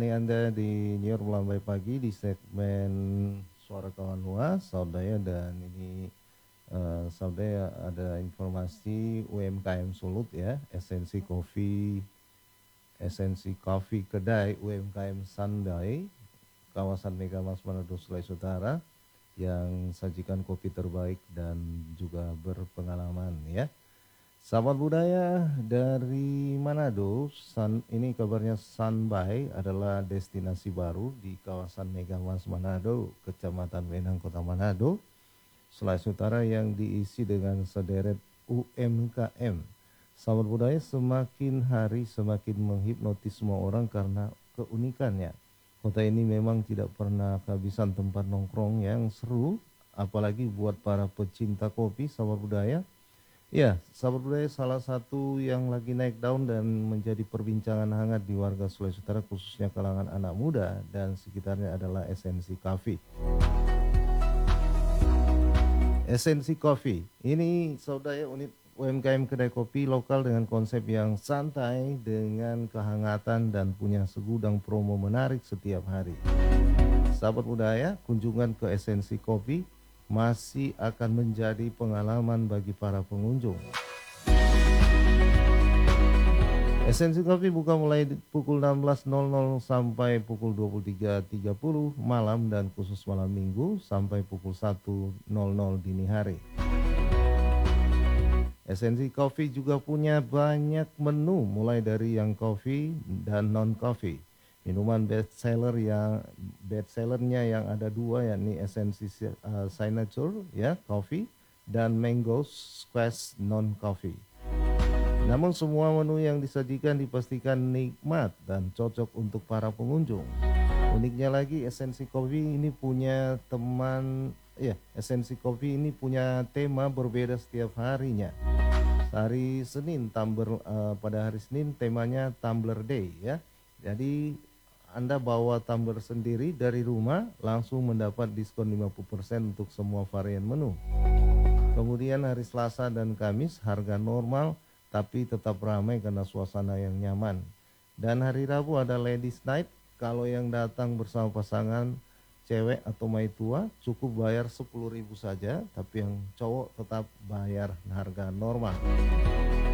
Ini Anda di Nyor Melambai Pagi di segmen Suara Kawan Luas, Saudaya, dan ini Saudaya ada informasi UMKM Sulut ya, esensi kopi kedai UMKM Sandai, kawasan Megamas Manado, Sulawesi Utara, yang sajikan kopi terbaik dan juga berpengalaman ya. Sahabat budaya dari Manado, ini kabarnya Sunbai adalah destinasi baru di kawasan Megamas Manado, Kecamatan Wenang, Kota Manado, Sulawesi Utara, yang diisi dengan sederet UMKM. Sahabat budaya, semakin hari semakin menghipnotis semua orang karena keunikannya. Kota ini memang tidak pernah kehabisan tempat nongkrong yang seru, apalagi buat para pecinta kopi, sahabat budaya. Ya, sahabat budaya, salah satu yang lagi naik daun dan menjadi perbincangan hangat di warga Sulawesi Utara, khususnya kalangan anak muda dan sekitarnya, adalah Esensi Coffee. Esensi Coffee ini, saudara, unit UMKM kedai kopi lokal dengan konsep yang santai, dengan kehangatan dan punya segudang promo menarik setiap hari. Sahabat budaya, kunjungan ke Esensi Coffee masih akan menjadi pengalaman bagi para pengunjung. Esensi Coffee buka mulai pukul 16.00 sampai pukul 23.30 malam, dan khusus malam minggu sampai pukul 1.00 dini hari. Esensi Coffee juga punya banyak menu, mulai dari yang coffee dan non coffee. Minuman bestsellernya yang ada dua, yakni Esensi Signature ya coffee dan Mango Squash non coffee. Namun semua menu yang disajikan dipastikan nikmat dan cocok untuk para pengunjung. Uniknya lagi, Esensi Coffee ini punya Esensi Coffee ini punya tema berbeda setiap harinya. Pada hari Senin temanya Tumbler Day ya. Jadi Anda bawa tumbler sendiri dari rumah, langsung mendapat diskon 50% untuk semua varian menu. Kemudian hari Selasa dan Kamis harga normal, tapi tetap ramai karena suasana yang nyaman. Dan hari Rabu ada Ladies Night. Kalau yang datang bersama pasangan cewek atau maitua cukup bayar 10.000 saja, tapi yang cowok tetap bayar harga normal.